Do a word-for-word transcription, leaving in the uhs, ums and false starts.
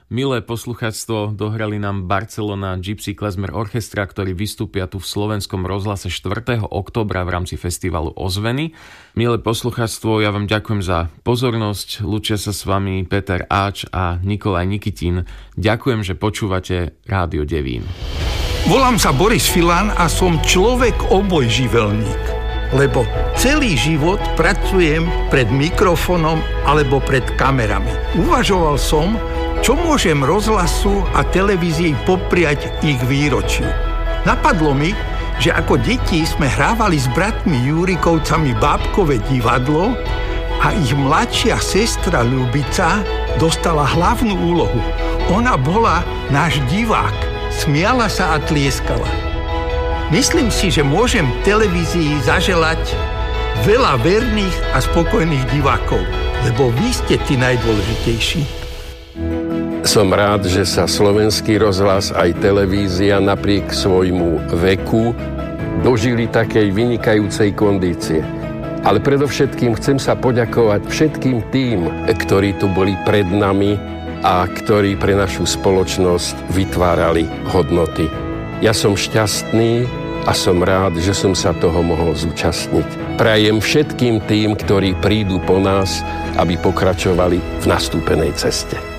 Milé poslucháctvo, dohrali nám Barcelona Gypsy Klezmer Orchestra, ktorí vystúpia tu v Slovenskom rozhlase štvrtého októbra v rámci festivalu Ozveny. Milé poslucháctvo, ja vám ďakujem za pozornosť. Lúčia sa s vami Peter Áč a Nikolaj Nikitin. Ďakujem, že počúvate Rádio Devín. Volám sa Boris Filan a som človek obojživelník, lebo celý život pracujem pred mikrofónom alebo pred kamerami. Uvažoval som, čo môžem rozhlasu a televízii popriať ich výročiu. Napadlo mi, že ako deti sme hrávali s bratmi Júrikovcami bábkové divadlo a ich mladšia sestra Ľubica dostala hlavnú úlohu. Ona bola náš divák, smiala sa a tlieskala. Myslím si, že môžem televízii zaželať veľa verných a spokojných divákov, lebo vy ste tí najdôležitejší. Som rád, že sa slovenský rozhlas aj televízia napriek svojmu veku dožili takej vynikajúcej kondície. Ale predovšetkým chcem sa poďakovať všetkým tým, ktorí tu boli pred nami a ktorí pre našu spoločnosť vytvárali hodnoty. Ja som šťastný a som rád, že som sa toho mohol zúčastniť. Prajem všetkým tým, ktorí prídu po nás, aby pokračovali v nastúpenej ceste.